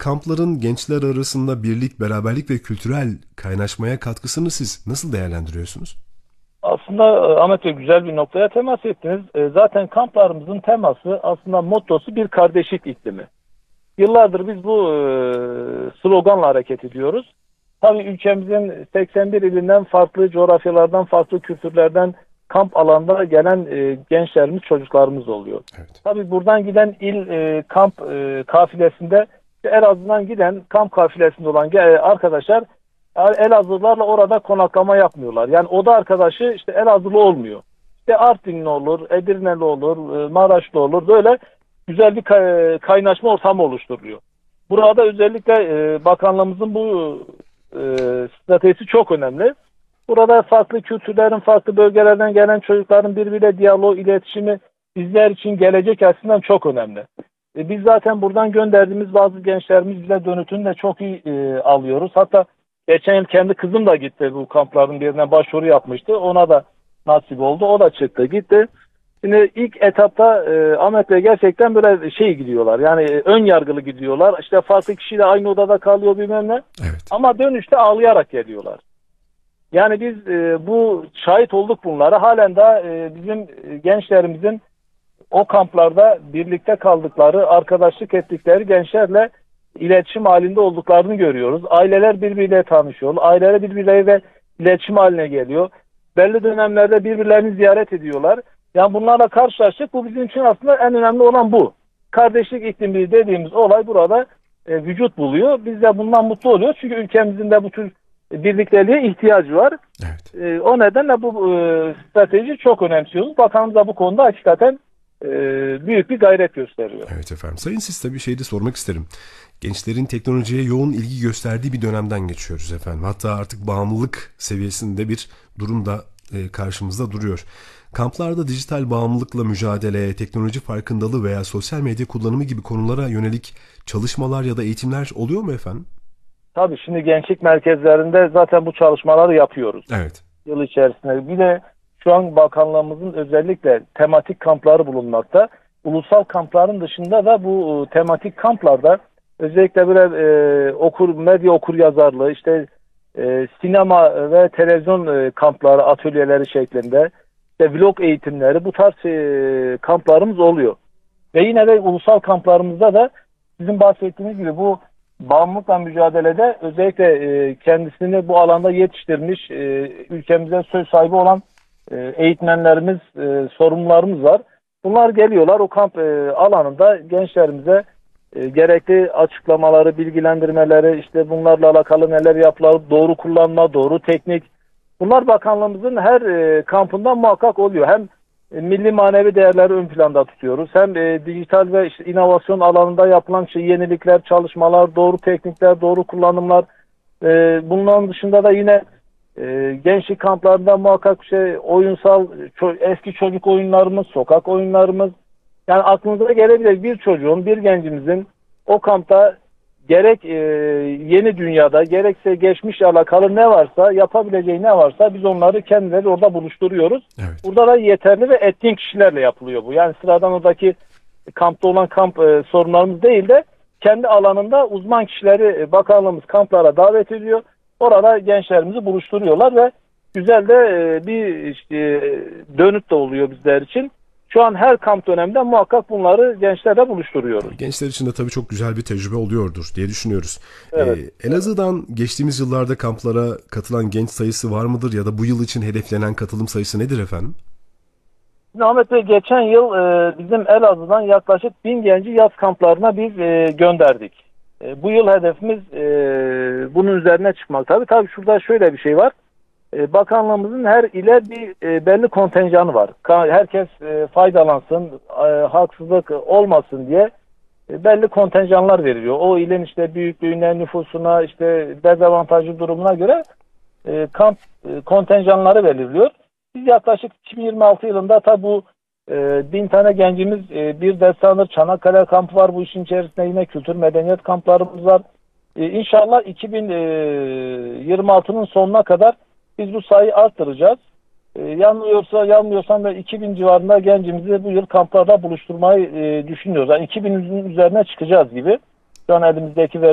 kampların gençler arasında birlik, beraberlik ve kültürel kaynaşmaya katkısını siz nasıl değerlendiriyorsunuz? Aslında Ahmet Bey, güzel bir noktaya temas ettiniz. Zaten kamplarımızın teması, aslında mottosu bir kardeşlik iklimi. Yıllardır biz bu sloganla hareket ediyoruz. Tabii ülkemizin 81 ilinden, farklı coğrafyalardan, farklı kültürlerden kamp alanına gelen gençlerimiz, çocuklarımız oluyor. Evet. Tabii buradan giden kamp kafilesinde, Elazığ'dan giden kamp kafilesinde olan arkadaşlar Elazığlılarla orada konaklama yapmıyorlar. Yani oda arkadaşı işte Elazığlı olmuyor. İşte Artvinli olur, Edirneli olur, Maraşlı olur. Böyle güzel bir kaynaşma ortamı oluşturuluyor. Burada özellikle bakanlığımızın bu stratejisi çok önemli. Burada farklı kültürlerin, farklı bölgelerden gelen çocukların birbiriyle diyalog, iletişimi bizler için gelecek açısından çok önemli. Biz zaten buradan gönderdiğimiz bazı gençlerimiz bize dönütünü de çok iyi alıyoruz. Hatta geçen yıl kendi kızım da gitti, bu kampların birine başvuru yapmıştı. Ona da nasip oldu. O da çıktı, gitti. Şimdi ilk etapta Ahmet Bey, gerçekten böyle gidiyorlar. Yani ön yargılı gidiyorlar. İşte farklı kişiyle aynı odada kalıyor, bilmem ne. Evet. Ama dönüşte ağlayarak geliyorlar. Yani biz bu şahit olduk bunlara. Halen de bizim gençlerimizin o kamplarda birlikte kaldıkları, arkadaşlık ettikleri gençlerle iletişim halinde olduklarını görüyoruz. Aileler birbiriyle tanışıyor. Aileler birbirleriyle iletişim haline geliyor. Belli dönemlerde birbirlerini ziyaret ediyorlar. Yani bunlarla karşılaştık. Bu bizim için aslında en önemli olan bu. Kardeşlik iklimi dediğimiz olay burada vücut buluyor. Biz de bundan mutlu oluyoruz. Çünkü ülkemizin de bu tür birlikteliğe ihtiyacı var. Evet. O nedenle bu strateji çok önemsiyoruz. Bakanımız da bu konuda hakikaten büyük bir gayret gösteriyor. Evet efendim. Sayın Sista, bir şey de sormak isterim. Gençlerin teknolojiye yoğun ilgi gösterdiği bir dönemden geçiyoruz efendim. Hatta artık bağımlılık seviyesinde bir durum da karşımızda duruyor. Kamplarda dijital bağımlılıkla mücadele, teknoloji farkındalığı veya sosyal medya kullanımı gibi konulara yönelik çalışmalar ya da eğitimler oluyor mu efendim? Tabii, şimdi gençlik merkezlerinde zaten bu çalışmaları yapıyoruz. Evet. Yıl içerisinde. Bir de şu an bakanlığımızın özellikle tematik kampları bulunmakta. Ulusal kampların dışında da bu tematik kamplarda özellikle böyle medya okuryazarlığı, işte sinema ve televizyon kampları, atölyeleri şeklinde, işte vlog eğitimleri, bu tarz kamplarımız oluyor. Ve yine de ulusal kamplarımızda da sizin bahsettiğiniz gibi bu bağımlılıkla mücadelede özellikle kendisini bu alanda yetiştirmiş, ülkemize söz sahibi olan eğitmenlerimiz, sorumlularımız var. Bunlar geliyorlar o kamp alanında gençlerimize gerekli açıklamaları, bilgilendirmeleri, işte bunlarla alakalı neler yapılır, doğru kullanma, doğru teknik. Bunlar bakanlığımızın her kampında muhakkak oluyor. Hem milli manevi değerleri ön planda tutuyoruz. Hem dijital ve inovasyon alanında yapılan yenilikler, çalışmalar, doğru teknikler, doğru kullanımlar. Bunların dışında da yine gençlik kamplarında muhakkak oyunsal, eski çocuk oyunlarımız, sokak oyunlarımız. Yani aklınıza gelebilir, bir çocuğun, bir gencimizin o kampta gerek yeni dünyada, gerekse geçmişle alakalı ne varsa, yapabileceği ne varsa biz onları kendileri orada buluşturuyoruz. Evet. Burada da yeterli ve etkin kişilerle yapılıyor bu. Yani sıradan oradaki kampta olan kamp sorunlarımız değil de kendi alanında uzman kişileri bakanlığımız kamplara davet ediyor. Orada gençlerimizi buluşturuyorlar ve güzel de bir dönüt de oluyor bizler için. Şu an her kamp döneminde muhakkak bunları gençlerle buluşturuyoruz. Gençler için de tabii çok güzel bir tecrübe oluyordur diye düşünüyoruz. Evet. Elazığ'dan geçtiğimiz yıllarda kamplara katılan genç sayısı var mıdır ya da bu yıl için hedeflenen katılım sayısı nedir efendim? Ahmet Bey, geçen yıl bizim Elazığ'dan yaklaşık 1000 genci yaz kamplarına biz gönderdik. Bu yıl hedefimiz bunun üzerine çıkmak. Tabii şurada şöyle bir şey var. Bakanlığımızın her ile bir belli kontenjanı var. Herkes faydalansın, haksızlık olmasın diye belli kontenjanlar veriliyor. O ilin büyüklüğüne, nüfusuna, dezavantajlı durumuna göre kamp kontenjanları veriliyor. Biz yaklaşık 2026 yılında tabi bu 1000 tane gencimiz, bir de sanır Çanakkale kampı var bu işin içerisinde, yine kültür medeniyet kamplarımız var. İnşallah 2026'nın sonuna kadar biz bu sayıyı arttıracağız. Yanılmıyorsam da 2000 civarında gencimizi bu yıl kamplarda buluşturmayı düşünüyoruz. Yani 2000'in üzerine çıkacağız gibi. Şu an elimizdeki